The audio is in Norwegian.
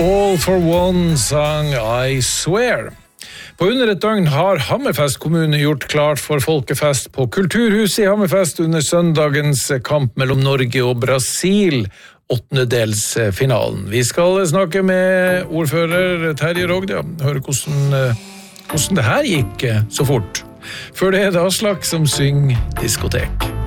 All for one sang I Swear. På under et døgn har Hammerfest kommune gjort klart for folkefest på Kulturhuset i Hammerfest under søndagens kamp mellom Norge og Brasil, åttendedelsfinalen. Vi skal snakke med ordfører Terje Rogde, høre hvordan det her gikk så fort. Før det er det Aslak som synger diskotek.